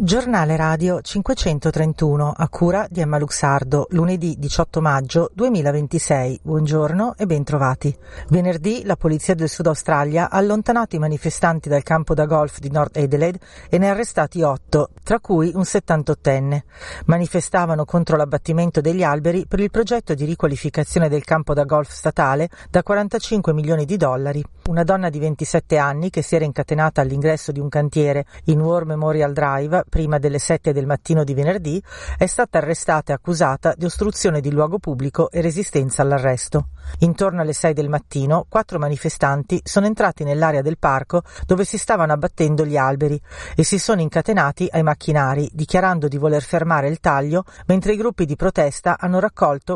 Giornale radio 531 a cura di Emma Luxardo, lunedì 18 maggio 2026. Buongiorno e bentrovati. Venerdì la polizia del Sud Australia ha allontanato i manifestanti dal campo da golf di North Adelaide e ne ha arrestati 8, tra cui un 78enne. Manifestavano contro l'abbattimento degli alberi per il progetto di riqualificazione del campo da golf statale da $45 milioni. Una donna di 27 anni che si era incatenata all'ingresso di un cantiere in War Memorial Drive prima delle 7 del mattino di venerdì è stata arrestata e accusata di ostruzione di luogo pubblico e resistenza all'arresto. Intorno alle 6 del mattino 4 manifestanti sono entrati nell'area del parco dove si stavano abbattendo gli alberi e si sono incatenati ai macchinari dichiarando di voler fermare il taglio, mentre i gruppi di protesta hanno raccolto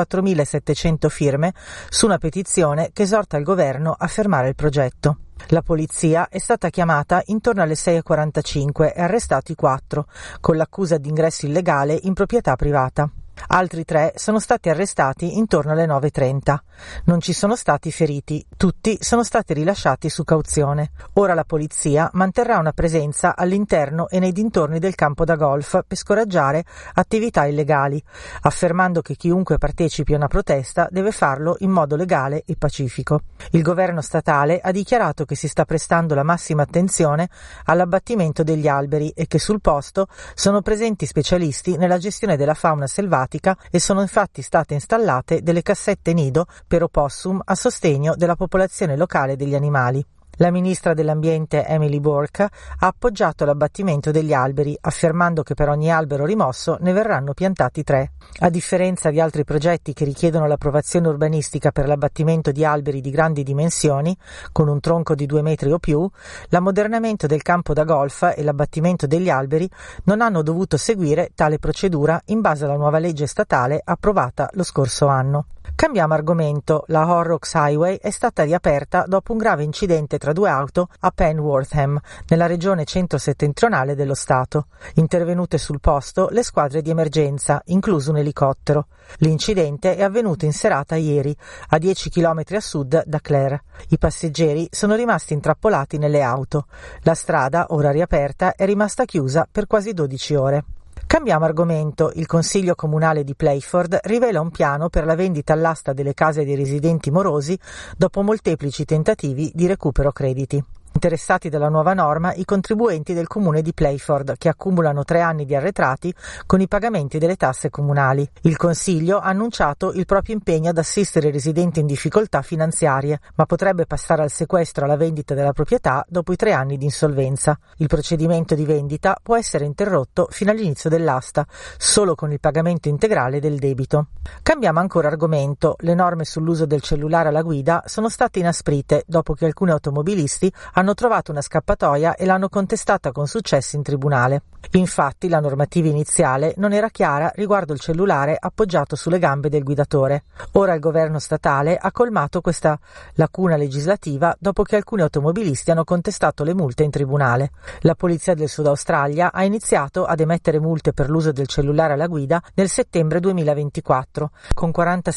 44.700 firme su una petizione che esorta il governo a fermare il progetto. La polizia è stata chiamata intorno alle 6:45 e arrestati 4, con l'accusa di ingresso illegale in proprietà privata. Altri 3 sono stati arrestati intorno alle 9:30. Non ci sono stati feriti, tutti sono stati rilasciati su cauzione. Ora la polizia manterrà una presenza all'interno e nei dintorni del campo da golf per scoraggiare attività illegali, affermando che chiunque partecipi a una protesta deve farlo in modo legale e pacifico. Il governo statale ha dichiarato che si sta prestando la massima attenzione all'abbattimento degli alberi e che sul posto sono presenti specialisti nella gestione della fauna selvatica e sono infatti state installate delle cassette nido per opossum a sostegno della popolazione locale degli animali. La ministra dell'Ambiente Emily Burke ha appoggiato l'abbattimento degli alberi, affermando che per ogni albero rimosso ne verranno piantati 3. A differenza di altri progetti che richiedono l'approvazione urbanistica per l'abbattimento di alberi di grandi dimensioni, con un tronco di 2 metri o più, l'ammodernamento del campo da golf e l'abbattimento degli alberi non hanno dovuto seguire tale procedura in base alla nuova legge statale approvata lo scorso anno. Cambiamo argomento. La Horrocks Highway è stata riaperta dopo un grave incidente tra 2 auto a Penwortham, nella regione centro-settentrionale dello Stato. Intervenute sul posto le squadre di emergenza, incluso un elicottero. L'incidente è avvenuto in serata ieri, a 10 km a sud da Clare. I passeggeri sono rimasti intrappolati nelle auto. La strada, ora riaperta, è rimasta chiusa per quasi 12 ore. Cambiamo argomento. Il Consiglio Comunale di Playford rivela un piano per la vendita all'asta delle case dei residenti morosi dopo molteplici tentativi di recupero crediti. Interessati dalla nuova norma i contribuenti del comune di Playford, che accumulano 3 anni di arretrati con i pagamenti delle tasse comunali. Il Consiglio ha annunciato il proprio impegno ad assistere i residenti in difficoltà finanziarie, ma potrebbe passare al sequestro alla vendita della proprietà dopo i 3 anni di insolvenza. Il procedimento di vendita può essere interrotto fino all'inizio dell'asta, solo con il pagamento integrale del debito. Cambiamo ancora argomento. Le norme sull'uso del cellulare alla guida sono state inasprite dopo che alcuni automobilisti hanno trovato una scappatoia e l'hanno contestata con successo in tribunale. Infatti la normativa iniziale non era chiara riguardo il cellulare appoggiato sulle gambe del guidatore. Ora il governo statale ha colmato questa lacuna legislativa dopo che alcuni automobilisti hanno contestato le multe in tribunale. La polizia del Sud Australia ha iniziato ad emettere multe per l'uso del cellulare alla guida nel settembre 2024, con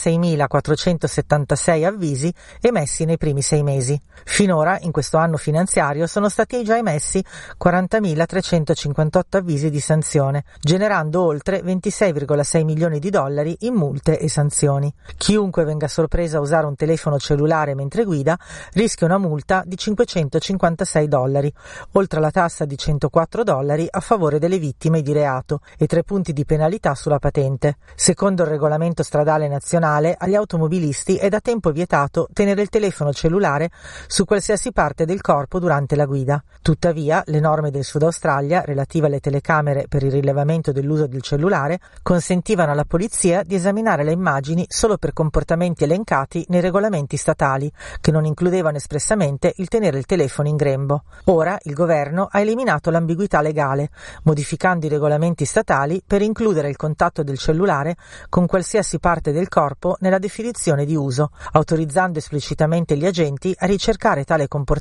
46.476 avvisi emessi nei primi 6 mesi. Finora, in questo anno finanziario, sono stati già emessi 40.358 avvisi di sanzione, generando oltre $26,6 milioni in multe e sanzioni. Chiunque venga sorpreso a usare un telefono cellulare mentre guida rischia una multa di $556, oltre alla tassa di $104 a favore delle vittime di reato e 3 punti di penalità sulla patente. Secondo il regolamento stradale nazionale, agli automobilisti è da tempo vietato tenere il telefono cellulare su qualsiasi parte del corpo durante la guida. Tuttavia, le norme del Sud Australia relative alle telecamere per il rilevamento dell'uso del cellulare consentivano alla polizia di esaminare le immagini solo per comportamenti elencati nei regolamenti statali, che non includevano espressamente il tenere il telefono in grembo. Ora il governo ha eliminato l'ambiguità legale, modificando i regolamenti statali per includere il contatto del cellulare con qualsiasi parte del corpo nella definizione di uso, autorizzando esplicitamente gli agenti a ricercare tale comportamento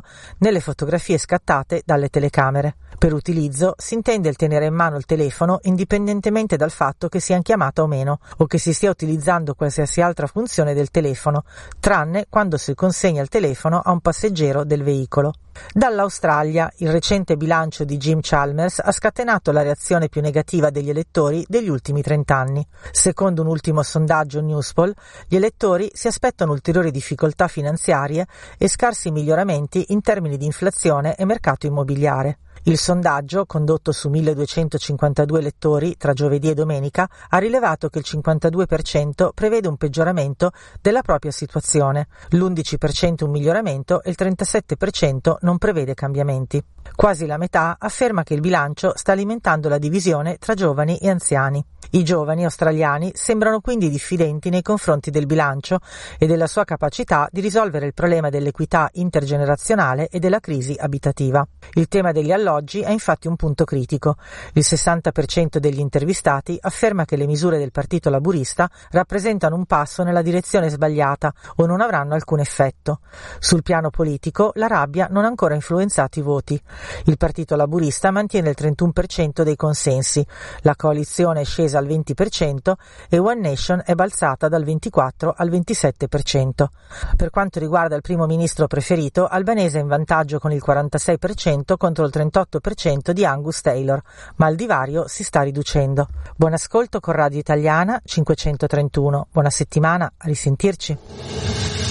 nelle fotografie scattate dalle telecamere. Per utilizzo si intende il tenere in mano il telefono indipendentemente dal fatto che sia in chiamata o meno, o che si stia utilizzando qualsiasi altra funzione del telefono, tranne quando si consegna il telefono a un passeggero del veicolo. Dall'Australia, il recente bilancio di Jim Chalmers ha scatenato la reazione più negativa degli elettori degli ultimi 30 anni. Secondo un ultimo sondaggio Newspoll, gli elettori si aspettano ulteriori difficoltà finanziarie e scarsi miglioramenti in termini di inflazione e mercato immobiliare. Il sondaggio, condotto su 1252 elettori tra giovedì e domenica, ha rilevato che il 52% prevede un peggioramento della propria situazione, l'11% un miglioramento e il 37% non prevede cambiamenti. Quasi la metà afferma che il bilancio sta alimentando la divisione tra giovani e anziani. I giovani australiani sembrano quindi diffidenti nei confronti del bilancio e della sua capacità di risolvere il problema dell'equità intergenerazionale e della crisi abitativa. Il tema degli alloggi è infatti un punto critico. Il 60% degli intervistati afferma che le misure del Partito Laburista rappresentano un passo nella direzione sbagliata o non avranno alcun effetto. Sul piano politico, la rabbia non ha ancora influenzato i voti. Il Partito Laburista mantiene il 31% dei consensi, la coalizione è scesa al 20% e One Nation è balzata dal 24 al 27%. Per quanto riguarda il primo ministro preferito, Albanese è in vantaggio con il 46% contro il 38% di Angus Taylor, ma il divario si sta riducendo. Buon ascolto con Radio Italiana 531. Buona settimana, a risentirci.